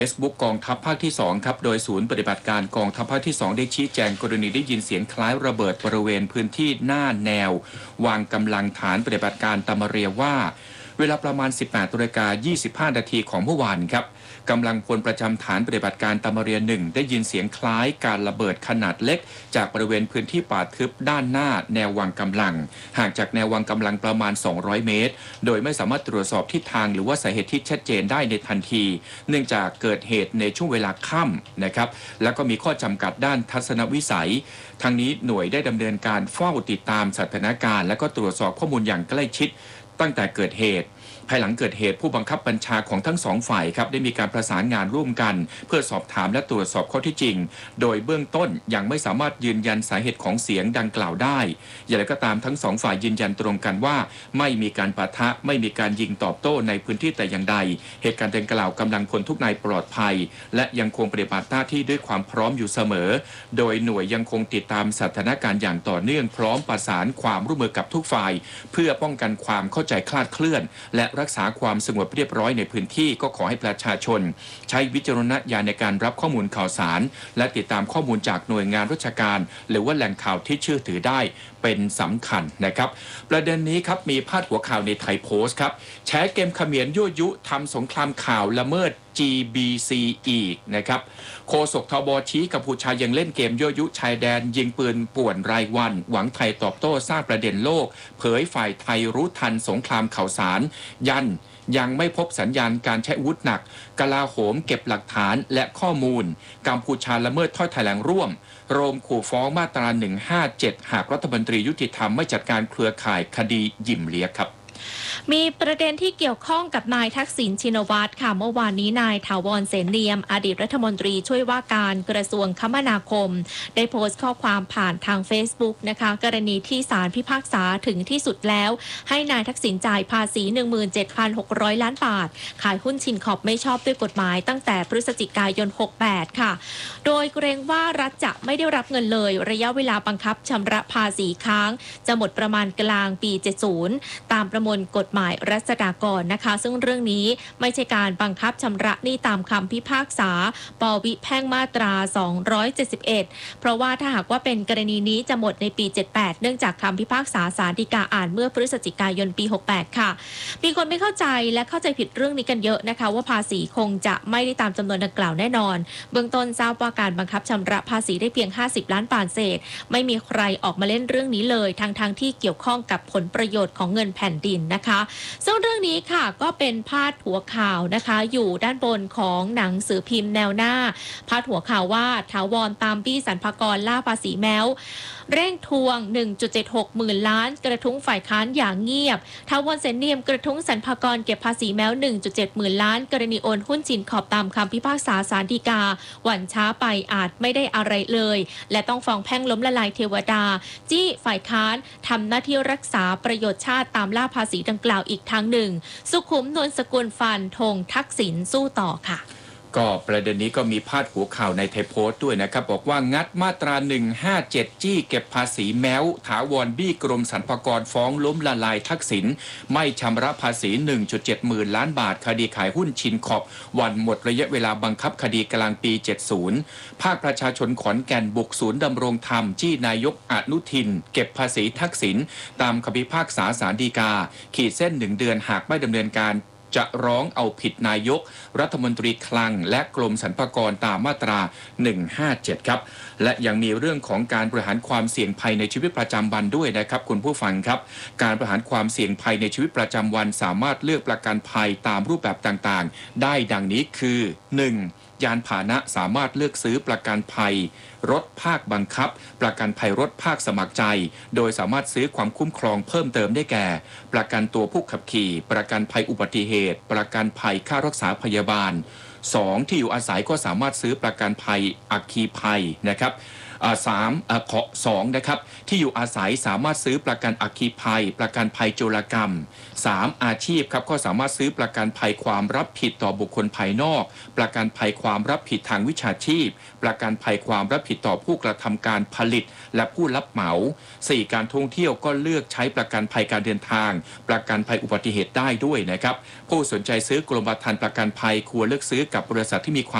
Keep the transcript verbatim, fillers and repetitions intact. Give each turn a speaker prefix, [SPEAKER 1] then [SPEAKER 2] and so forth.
[SPEAKER 1] เฟซบุ๊กกองทัพภาคที่สองครับโดยศูนย์ปฏิบัติการกองทัพภาคที่สองได้ชี้แจงกรณีได้ยินเสียงคล้ายระเบิดบริเวณพื้นที่หน้าแนววางกำลังฐานปฏิบัติการตะมะเรียว่าเวลาประมาณ สิบแปดนาฬิกายี่สิบห้านาทีของเมื่อวานครับกำลังพลประจำฐานปฏิบัติการตะมะเรียหนึ่งได้ยินเสียงคล้ายการระเบิดขนาดเล็กจากบริเวณพื้นที่ป่าทึบด้านหน้าแนววางกำลังห่างจากแนววางกำลังประมาณสองร้อยเมตรโดยไม่สามารถตรวจสอบทิศทางหรือว่าสาเหตุที่ชัดเจนได้ในทันทีเนื่องจากเกิดเหตุในช่วงเวลาค่ำนะครับแล้วก็มีข้อจำกัดด้านทัศนวิสัยทางนี้หน่วยได้ดำเนินการเฝ้าติดตามสถานการณ์และก็ตรวจสอบข้อมูลอย่างใกล้ชิดตั้งแต่เกิดเหตุภายหลังเกิดเหตุผู้บังคับบัญชาของทั้งสองฝ่ายครับได้มีการประสานงานร่วมกันเพื่อสอบถามและตรวจสอบข้อที่จริงโดยเบื้องต้นยังไม่สามารถยืนยันสาเหตุของเสียงดังกล่าวได้อย่างไรก็ตามทั้งสองฝ่ายยืนยันตรงกันว่าไม่มีการปะทะไม่มีการยิงตอบโต้ในพื้นที่แต่อย่างใดเหตุการณ์ดังกล่าวกำลังพลทุกนายปลอดภัยและยังคงปฏิบัติหน้าที่ด้วยความพร้อมอยู่เสมอโดยหน่วยยังคงติดตามสถานการณ์อย่างต่อเนื่องพร้อมประสานความร่วมมือกับทุกฝ่ายเพื่อป้องกันความเข้าใจคลาดเคลื่อนและรักษาความสงบเรียบร้อยในพื้นที่ก็ขอให้ประชาชนใช้วิจารณญาณในการรับข้อมูลข่าวสารและติดตามข้อมูลจากหน่วยงานราชการหรือว่าแหล่งข่าวที่เชื่อถือได้เป็นสำคัญนะครับประเด็นนี้ครับมีพาดหัวข่าวในไทยโพสต์ครับแฉเกมเขมรยั่วยุทำสงครามข่าวละเมิด จี บี ซี อีกนะครับโฆษกทบชี้กัมพูชายังเล่นเกมยั่วยุชายแดนยิงปืนป่วนรายวันหวังไทยตอบโต้สร้างประเด็นโลกเผยฝ่ายไทยรู้ทันสงครามข่าวสารยันยังไม่พบสัญญาณการใช้อาวุธหนักกลาโหมเก็บหลักฐานและข้อมูลกัมพูชาละเมิดถ้อยแถลงร่วมโรมขู่ฟ้องมาตราหนึ่งห้าเจ็ดหากรัฐมนตรียุติธรรมไม่จัดการเครือข่ายคดียิมเลียครับ
[SPEAKER 2] มีประเด็นที่เกี่ยวข้องกับนายทักษิณชินวัตรค่ะเมื่อวานนี้นายถาวรเสนเนียมอดีตรัฐมนตรีช่วยว่าการกระทรวงคมนาคมได้โพสต์ข้อความผ่านทาง Facebook นะคะกรณีที่ศาลพิพากษาถึงที่สุดแล้วให้นายทักษิณจ่ายภาษี หนึ่งหมื่นเจ็ดพันหกร้อย ล้านบาทขายหุ้นชินขอบไม่ชอบด้วยกฎหมายตั้งแต่พฤศจิกายนหกสิบแปดค่ะโดยเกรงว่ารัฐจะไม่ได้รับเงินเลยระยะเวลาบังคับชำระภาษีค้างจะหมดประมาณกลางปีเจ็ดสิบตามประมวลกฎหมายรัษฎากรนะคะซึ่งเรื่องนี้ไม่ใช่การบังคับชำระหนี้ตามคำพิพากษาปวิแพ่งมาตราสองร้อยเจ็ดสิบเอ็ดเพราะว่าถ้าหากว่าเป็นกรณีนี้จะหมดในปีเจ็ดสิบแปดเนื่องจากคำพิพากษาศาลฎีกาอ่านเมื่อพฤศจิกายนปีหกสิบแปดค่ะมีคนไม่เข้าใจและเข้าใจผิดเรื่องนี้กันเยอะนะคะว่าภาษีคงจะไม่ได้ตามจำนวนดังกล่าวแน่นอนเบื้องต้นทราบว่าการบังคับชำระภาษีได้เพียงห้าสิบล้านบาทเศษไม่มีใครออกมาเล่นเรื่องนี้เลยทั้งทางที่เกี่ยวข้องกับผลประโยชน์ของเงินแผ่นดินนะคะซึ่งเรื่องนี้ค่ะก็เป็นพาดหัวข่าวนะคะอยู่ด้านบนของหนังสือพิมพ์แนวหน้าพาดหัวข่าวว่าถาวรตามบี้สรรพากรล่าภาษีแมวเร่งทวง หนึ่งจุดเจ็ดหก หมื่นล้านกระทุ้งฝ่ายค้านอย่างเงียบถาวรเสนเนียมกระทุ้งสรรพากรเก็บภาษีแมว หนึ่งจุดเจ็ด หมื่นล้านกรณีโอนหุ้นจินขอบตามคำพิพากษาศาลฎีกาหวั่นช้าไปอาจไม่ได้อะไรเลยและต้องฟ้องแพ่งล้มละลายเทวดาจี้ฝ่ายค้านทำหน้าที่รักษาประโยชน์ชาติตามล่าภาษีดังกล่าวอีกทางหนึ่งสุขุมนวลสกุลฟันธงทักษิณสู้ต่อค่ะ
[SPEAKER 1] ก็ประเด็นนี้ก็มีพาดหัวข่าวในไทยโพสต์ด้วยนะครับบอกว่างัดมาตราหนึ่งห้าเจ็ดจี้เก็บภาษีแม้วถาวรบี้กรมสรรพากรฟ้องล้มละลายทักษิณไม่ชำระภาษี หนึ่งจุดเจ็ด หมื่นล้านบาทคดีขายหุ้นชินขอบวันหมดระยะเวลาบังคับคดีกลางปีเจ็ดสิบภาคประชาชนขอนแก่นบุกศูนย์ดำรงธรรมจี้นายกอนุทินเก็บภาษีทักษิณตามคำพิพากษาศาลฎีกาขีดเส้นหนึ่งเดือนหากไม่ดำเนินการจะร้องเอาผิดนายกรัฐมนตรีคลังและกรมสรรพากรตามมาตราหนึ่งห้าเจ็ดครับและยังมีเรื่องของการบริหารความเสี่ยงภัยในชีวิตประจำวันด้วยนะครับคุณผู้ฟังครับการบริหารความเสี่ยงภัยในชีวิตประจำวันสามารถเลือกประกันภัยตามรูปแบบต่างๆได้ดังนี้คือ หนึ่งยานพาหนะสามารถเลือกซื้อประกันภัยรถภาคบังคับประกันภัยรถภาคสมัครใจโดยสามารถซื้อความคุ้มครองเพิ่มเติมได้แก่ประกันตัวผู้ขับขี่ประกันภัยอุบัติเหตุประกันภัยค่ารักษาพยาบาลสองที่อยู่อาศัยก็สามารถซื้อประกันภัยอัคคีภัยนะครับสามข้อสองนะครับที่อยู่อาศัยสามารถซื้อประกันอัคคีภัยประกันภัยโจรกรรมสามอาชีพครับก็สามารถซื้อประกันภัยความรับผิดต่อบุคคลภายนอกประกันภัยความรับผิดทางวิชาชีพประกันภัยความรับผิดต่อผู้กระทำการผลิตและผู้รับเหมาสี่การท่องเที่ยวก็เลือกใช้ประกันภัยการเดินทางประกันภัยอุบัติเหตุได้ด้วยนะครับผู้สนใจซื้อกรมธรรม์ประกันภัยควรเลือกซื้อกับบริษัทที่มีความ